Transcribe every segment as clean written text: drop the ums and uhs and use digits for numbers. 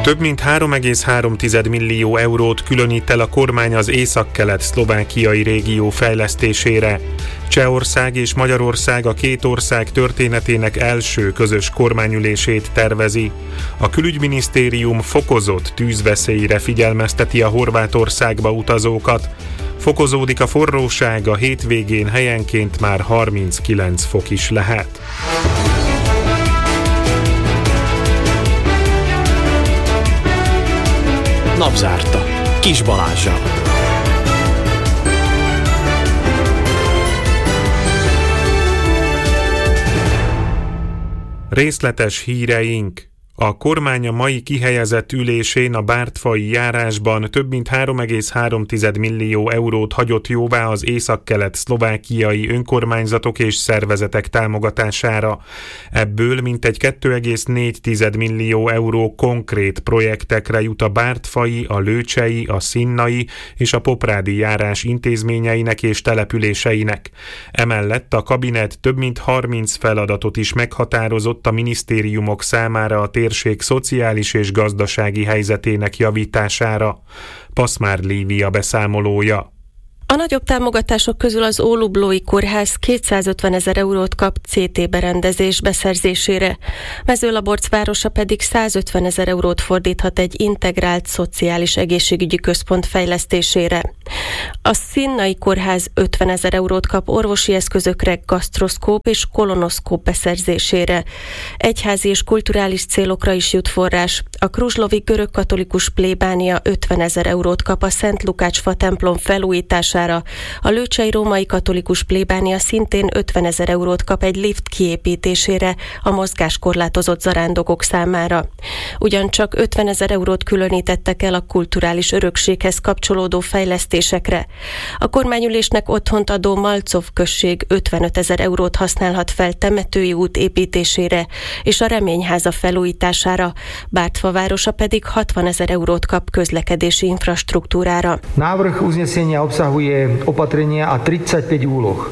Több mint 3,3 millió eurót különít el a kormány az északkelet-szlovákiai régió fejlesztésére. Csehország és Magyarország a két ország történetének első közös kormányülését tervezi. A külügyminisztérium fokozott tűzveszélyre figyelmezteti a Horvátországba utazókat. Fokozódik a forróság, a hétvégén helyenként már 39 fok is lehet. Napzárta. Kis Balázsral. Részletes híreink. A kormány a mai kihelyezett ülésén a bártfai járásban több mint 3,3 millió eurót hagyott jóvá az északkelet-szlovákiai önkormányzatok és szervezetek támogatására. Ebből mintegy 2,4 millió euró konkrét projektekre jut a bártfai, a lőcsei, a szinnai és a poprádi járás intézményeinek és településeinek. Emellett a kabinet több mint 30 feladatot is meghatározott a minisztériumok számára a térség szociális és gazdasági helyzetének javítására. Paszmár Lívia beszámolója. A nagyobb támogatások közül az Ólublói Kórház 250 000 eurót kap CT berendezés beszerzésére. Mezőlaborc városa pedig 150 000 eurót fordíthat egy integrált szociális egészségügyi központ fejlesztésére. A Szinnai Kórház 50 000 eurót kap orvosi eszközökre, gasztroszkóp és kolonoszkóp beszerzésére. Egyházi és kulturális célokra is jut forrás. A Kruzslovi görögkatolikus plébánia 50 000 eurót kap a Szent Lukács-fa templom felújítására. A Lőcsei római katolikus plébánia szintén 50 000 eurót kap egy lift kiépítésére a mozgáskorlátozott zarándokok számára. Ugyancsak 50 000 eurót különítettek el a kulturális örökséghez kapcsolódó fejlesztésekre. A kormányülésnek otthont adó Malcov község 55 000 eurót használhat fel temetői út építésére és a Reményháza felújítására, Bártfa városa pedig 60 000 eurót kap közlekedési infraštruktúrára. Návrh uznesenia obsahuje opatrenia a 35 úloh.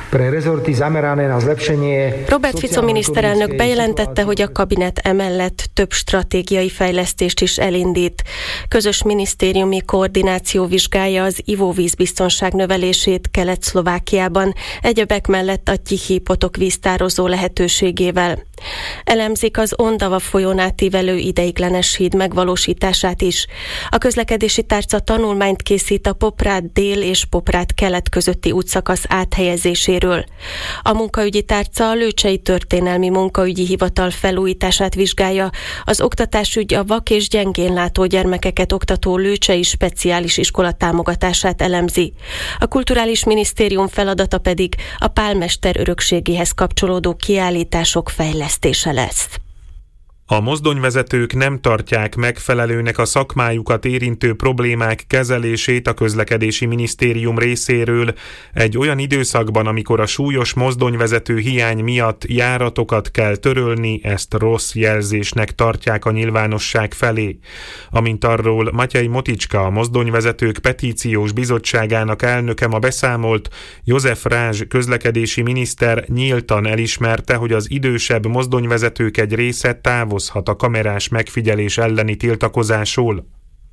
Robert Fico miniszterelnök bejelentette, hogy a kabinet emellett több stratégiai fejlesztést is elindít. Közös minisztériumi koordináció vizsgálja az ivóvízbiztonság növelését Kelet-Szlovákiában, egyebek mellett a Tichý potok víztározó lehetőségével. Elemzik az Ondava folyón átívelő ideiglenes híd megvalósítását is. A közlekedési tárca tanulmányt készít a Poprád dél és Poprád kelet közötti útszakasz áthelyezéséről. A munkaügyi tárca a Lőcsei Történelmi Munkaügyi Hivatal felújítását vizsgálja, az oktatásügy a vak és gyengénlátó gyermekeket oktató Lőcsei Speciális Iskola támogatását elemzi. A Kulturális Minisztérium feladata pedig a pálmester örökségéhez kapcsolódó kiállítások fejlesztése lesz. A mozdonyvezetők nem tartják megfelelőnek a szakmájukat érintő problémák kezelését a közlekedési minisztérium részéről egy olyan időszakban, amikor a súlyos mozdonyvezető hiány miatt járatokat kell törölni, ezt rossz jelzésnek tartják a nyilvánosság felé. Amint arról Matyej Moticska, a mozdonyvezetők petíciós bizottságának elnöke ma beszámolt, József Rázs közlekedési miniszter nyíltan elismerte, hogy az idősebb mozdonyvezetők egy része távozhat a kamerás megfigyelés elleni tiltakozásról.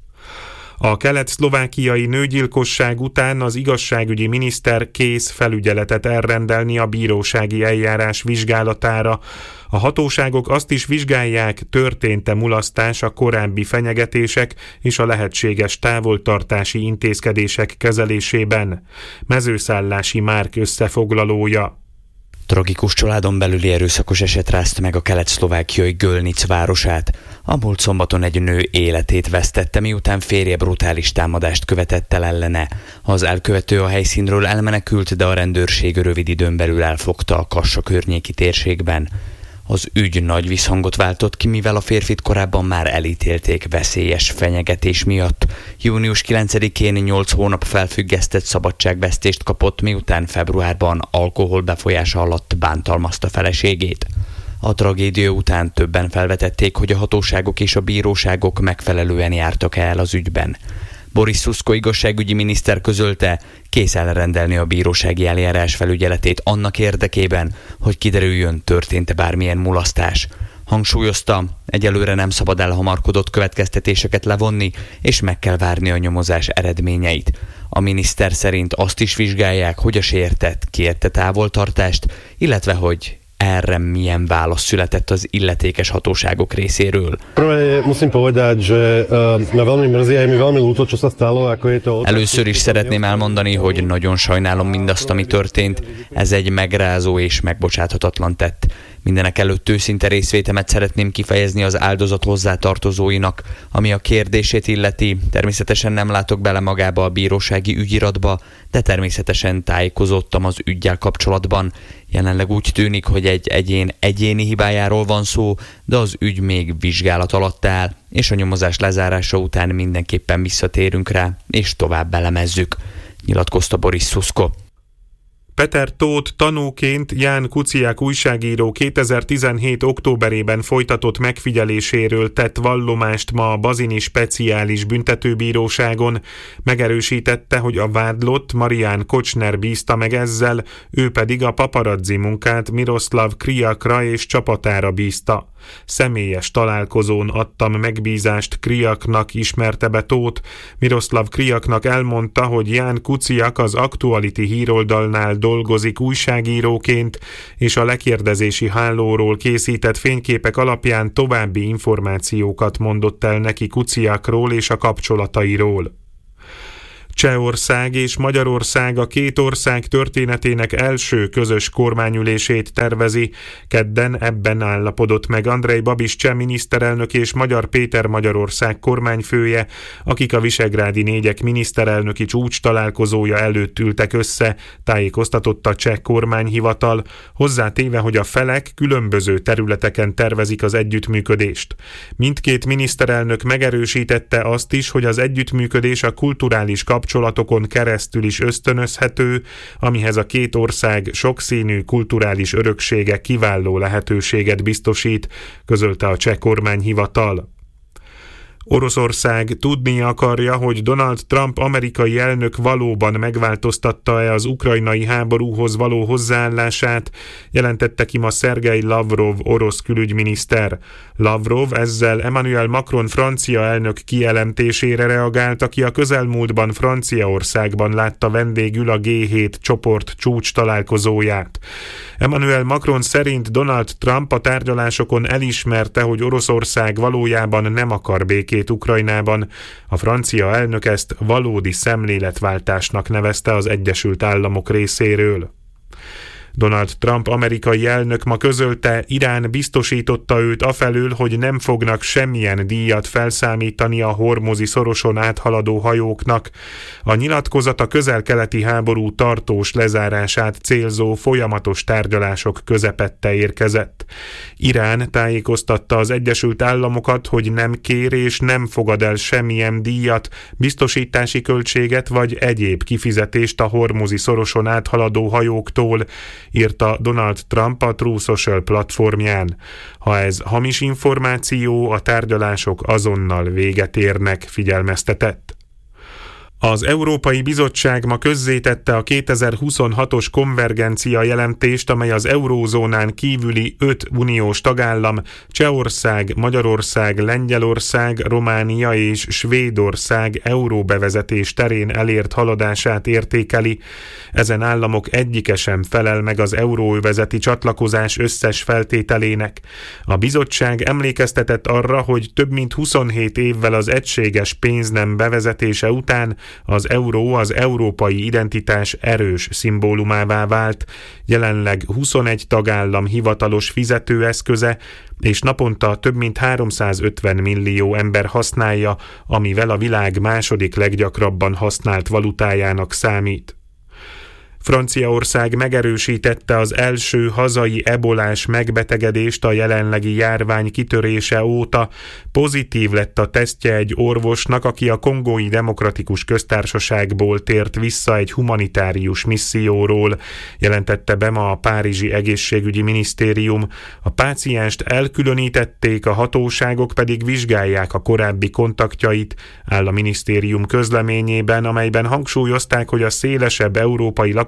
A kelet-szlovákiai nőgyilkosság után az igazságügyi miniszter kész felügyeletet elrendelni a bírósági eljárás vizsgálatára. A hatóságok azt is vizsgálják, történt-e mulasztás a korábbi fenyegetések és a lehetséges távoltartási intézkedések kezelésében. Mezőszállási Márk összefoglalója. Tragikus családon belüli erőszakos eset rázta meg a kelet-szlovákiai Gölnic városát. A múlt szombaton egy nő életét vesztette, miután férje brutális támadást követett el ellene. Az elkövető a helyszínről elmenekült, de a rendőrség rövid időn belül elfogta a Kassa környéki térségben. Az ügy nagy visszhangot váltott ki, mivel a férfit korábban már elítélték veszélyes fenyegetés miatt. Június 9-én 8 hónap felfüggesztett szabadságvesztést kapott, miután februárban alkohol befolyása alatt bántalmazta feleségét. A tragédia után többen felvetették, hogy a hatóságok és a bíróságok megfelelően jártak el az ügyben. Boris Szuszko igazságügyi miniszter közölte, kész elrendelni a bírósági eljárás felügyeletét annak érdekében, hogy kiderüljön, történt-e bármilyen mulasztás. Hangsúlyozta, egyelőre nem szabad elhamarkodott következtetéseket levonni, és meg kell várni a nyomozás eredményeit. A miniszter szerint azt is vizsgálják, hogy a sértett kérte távoltartást, illetve hogy erre milyen válasz született az illetékes hatóságok részéről. Először is szeretném elmondani, hogy nagyon sajnálom mindazt, ami történt. Ez egy megrázó és megbocsáthatatlan tett. Mindenek előtt őszinte részvétemet szeretném kifejezni az áldozat hozzátartozóinak, ami a kérdését illeti. Természetesen nem látok bele magába a bírósági ügyiratba, de természetesen tájékozottam az üggyel kapcsolatban. Jelenleg úgy tűnik, hogy egy egyén egyéni hibájáról van szó, de az ügy még vizsgálat alatt áll, és a nyomozás lezárása után mindenképpen visszatérünk rá, és tovább elemezzük, nyilatkozta Boris Szuszko. Peter Tóth tanúként Ján Kuciak újságíró 2017. októberében folytatott megfigyeléséről tett vallomást ma a Bazini Speciális Büntetőbíróságon. Megerősítette, hogy a vádlott Marián Kocsner bízta meg ezzel, ő pedig a paparazzi munkát Miroslav Kriakra és csapatára bízta. Személyes találkozón adtam megbízást Kriaknak, ismerte be Tóth. Miroslav Kriaknak elmondta, hogy Ján Kuciak az Aktuality híroldalnál dolgozik újságíróként, és a lekérdezési hálóról készített fényképek alapján további információkat mondott el neki Kuciakról és a kapcsolatairól. Csehország és Magyarország a két ország történetének első közös kormányülését tervezi. Kedden ebben állapodott meg Andrej Babis cseh miniszterelnök és Magyar Péter Magyarország kormányfője, akik a Visegrádi négyek miniszterelnöki csúcs találkozója előtt ültek össze, tájékoztatott a cseh kormányhivatal, hozzátéve, hogy a felek különböző területeken tervezik az együttműködést. Mindkét miniszterelnök megerősítette azt is, hogy az együttműködés a kulturális kapcsolatokon keresztül is ösztönözhető, amihez a két ország sokszínű kulturális öröksége kiváló lehetőséget biztosít, közölte a cseh kormányhivatal. Oroszország tudni akarja, hogy Donald Trump amerikai elnök valóban megváltoztatta-e az ukrajnai háborúhoz való hozzáállását, jelentette ki ma Szergej Lavrov orosz külügyminiszter. Lavrov ezzel Emmanuel Macron francia elnök kijelentésére reagált, aki a közelmúltban Franciaországban látta vendégül a G7 csoport csúcs találkozóját. Emmanuel Macron szerint Donald Trump a tárgyalásokon elismerte, hogy Oroszország valójában nem akar békét Ukrajnában. A francia elnök ezt valódi szemléletváltásnak nevezte az Egyesült Államok részéről. Donald Trump amerikai elnök ma közölte, Irán biztosította őt afelől, hogy nem fognak semmilyen díjat felszámítani a hormuzi szoroson áthaladó hajóknak. A nyilatkozat a közel-keleti háború tartós lezárását célzó folyamatos tárgyalások közepette érkezett. Irán tájékoztatta az Egyesült Államokat, hogy nem kér és nem fogad el semmilyen díjat, biztosítási költséget vagy egyéb kifizetést a hormuzi szoroson áthaladó hajóktól, írta Donald Trump a Truth Social platformján. Ha ez hamis információ, a tárgyalások azonnal véget érnek, figyelmeztetett. Az Európai Bizottság ma közzétette a 2026-os konvergencia jelentést, amely az eurózónán kívüli 5 uniós tagállam, Csehország, Magyarország, Lengyelország, Románia és Svédország euróbevezetés terén elért haladását értékeli. Ezen államok egyike sem felel meg az euróövezeti csatlakozás összes feltételének. A bizottság emlékeztetett arra, hogy több mint 27 évvel az egységes pénznem bevezetése után az euró az európai identitás erős szimbólumává vált, jelenleg 21 tagállam hivatalos fizetőeszköze, és naponta több mint 350 millió ember használja, amivel a világ második leggyakrabban használt valutájának számít. Franciaország megerősítette az első hazai ebolás megbetegedést a jelenlegi járvány kitörése óta. Pozitív lett a tesztje egy orvosnak, aki a Kongói Demokratikus Köztársaságból tért vissza egy humanitárius misszióról, jelentette be ma a Párizsi Egészségügyi Minisztérium. A pácienst elkülönítették, a hatóságok pedig vizsgálják a korábbi kontaktjait, áll a minisztérium közleményében, amelyben hangsúlyozták, hogy a szélesebb európai lakosság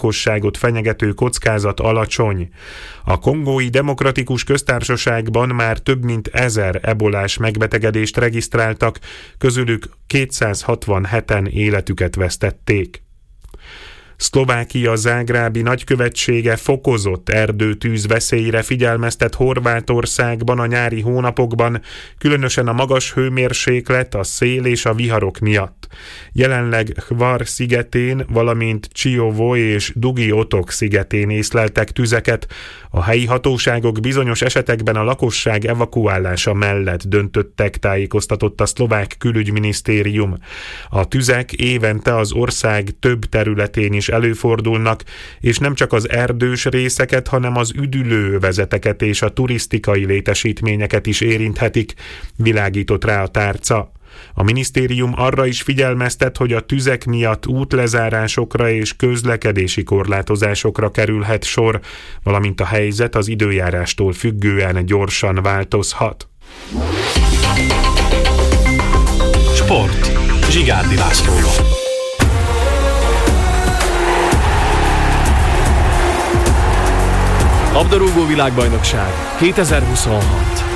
lakosságot fenyegető kockázat alacsony. A Kongói Demokratikus Köztársaságban már több mint 1000 ebolás megbetegedést regisztráltak, közülük 267-en életüket vesztették. Szlovákia zágrábi nagykövetsége fokozott erdőtűz veszélyre figyelmeztet Horvátországban a nyári hónapokban, különösen a magas hőmérséklet, a szél és a viharok miatt. Jelenleg Hvar szigetén, valamint Csiovo és Dugi Otok szigetén észleltek tüzeket. A helyi hatóságok bizonyos esetekben a lakosság evakuálása mellett döntöttek, tájékoztatott a szlovák külügyminisztérium. A tüzek évente az ország több területén is előfordulnak, és nem csak az erdős részeket, hanem az üdülőövezeteket és a turisztikai létesítményeket is érinthetik, világított rá a tárca. A minisztérium arra is figyelmeztet, hogy a tüzek miatt útlezárásokra és közlekedési korlátozásokra kerülhet sor, valamint a helyzet az időjárástól függően gyorsan változhat. Sport. Zsigárdi Lászlóval. Labdarúgó világbajnokság 2026.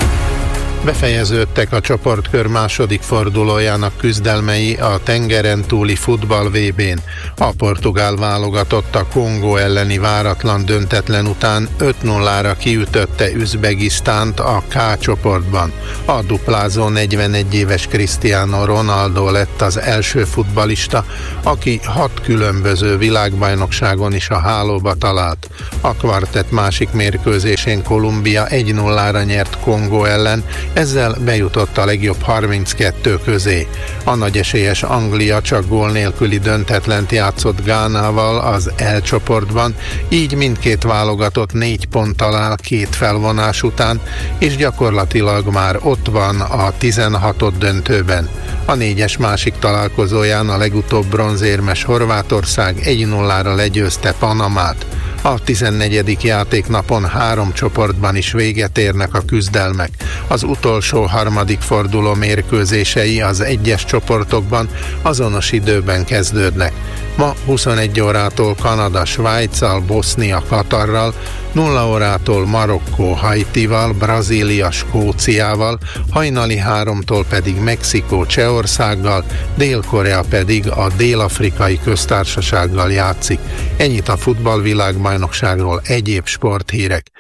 Befejeződtek a csoportkör második fordulójának küzdelmei a tengeren túli futball VB-n. A portugál válogatott a Kongó elleni váratlan döntetlen után 5-0-ra kiütötte Üzbegisztánt a K csoportban. A duplázó 41 éves Cristiano Ronaldo lett az első futballista, aki 6 különböző világbajnokságon is a hálóba talált. A kvartett másik mérkőzésén Kolumbia 1-0-ra nyert Kongó ellen, ezzel bejutott a legjobb 32 közé. A nagyesélyes Anglia csak gól nélküli döntetlent játszott Gánával az L csoportban, így mindkét válogatott 4 ponttal áll 2 felvonás után, és gyakorlatilag már ott van a 16. döntőben. A 4-es másik találkozóján a legutóbb bronzérmes Horvátország 1-0-ra legyőzte Panamát. A 14. játéknapon 3 csoportban is véget érnek a küzdelmek. Az utolsó harmadik forduló mérkőzései az egyes csoportokban azonos időben kezdődnek. Ma 21 órától Kanada Svájccal, Bosznia Katarral, 0 órától Marokkó Haitival, Brazília Skóciával, hajnali 3-tól pedig Mexikó Csehországgal, Dél-Korea pedig a Dél-Afrikai Köztársasággal játszik. Ennyit a futballvilágbajnokságról, egyéb sporthírek.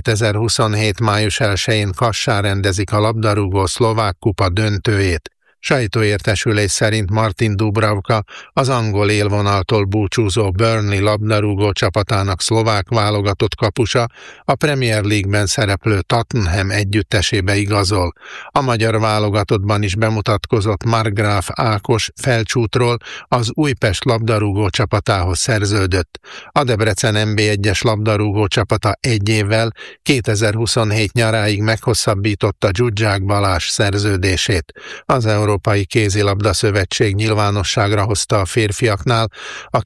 2027. május 1-én Kassán rendezik a labdarúgó szlovák kupa döntőjét. Sajtóértesülés szerint Martin Dubravka, az angol élvonaltól búcsúzó Burnley labdarúgó csapatának szlovák válogatott kapusa, a Premier League-ben szereplő Tottenham együttesébe igazol. A magyar válogatottban is bemutatkozott Markgraf Ákos Felcsútról, az Újpest labdarúgó csapatához szerződött. A Debrecen NB1-es labdarúgó csapata 1 évvel, 2027 nyaráig meghosszabbította Dzsudzsák Balázs szerződését. Az Európai Kézilabda Szövetség nyilvánosságra hozta a férfiaknál a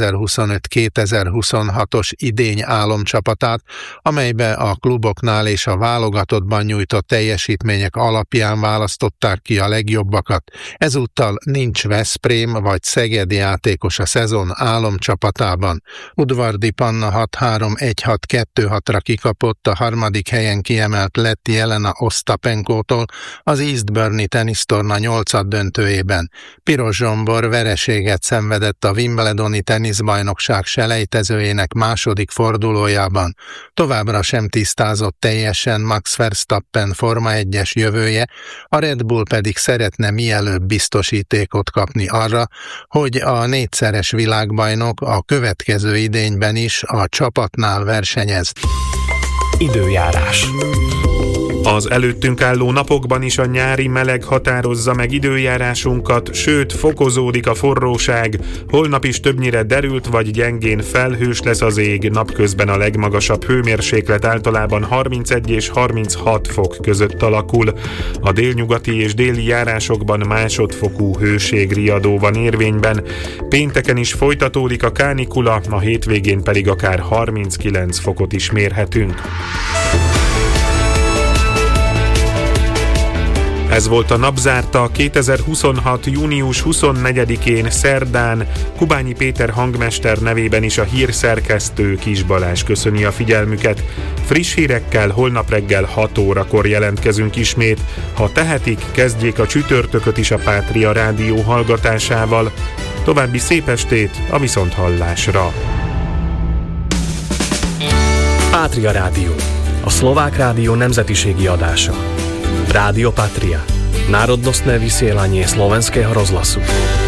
2025-2026-os idény álomcsapatát, amelybe a kluboknál és a válogatottban nyújtott teljesítmények alapján választották ki a legjobbakat. Ezúttal nincs Veszprém vagy Szeged játékos a szezon álomcsapatában. Udvardi Panna 6-3-1-6-2-6-ra kikapott a harmadik helyen kiemelt lett Jelena Osztapenkótól az Eastbourne tenisztorna 8. döntőjében. Piros Zsombor vereséget szenvedett a Wimbledoni teniszbajnokság selejtezőjének második fordulójában. Továbbra sem tisztázott teljesen Max Verstappen Forma 1-es jövője, a Red Bull pedig szeretne mielőbb biztosítékot kapni arra, hogy a 4-szeres világbajnok a következő idényben is a csapatnál versenyez. Időjárás. Az előttünk álló napokban is a nyári meleg határozza meg időjárásunkat, sőt, fokozódik a forróság. Holnap is többnyire derült vagy gyengén felhős lesz az ég, napközben a legmagasabb hőmérséklet általában 31 és 36 fok között alakul. A délnyugati és déli járásokban másodfokú hőségriadó van érvényben. Pénteken is folytatódik a kánikula, a hétvégén pedig akár 39 fokot is mérhetünk. Ez volt a Napzárta 2026. június 24-én szerdán. Kubányi Péter hangmester nevében is a hírszerkesztő Kis Balázs köszöni a figyelmüket. Friss hírekkel holnap reggel 6 órakor jelentkezünk ismét. Ha tehetik, kezdjék a csütörtököt is a Pátria Rádió hallgatásával. További szép estét a viszonthallásra! Pátria Rádió, a szlovák rádió nemzetiségi adása. Rádio Patria, národnostné vysielanie slovenského rozhlasu.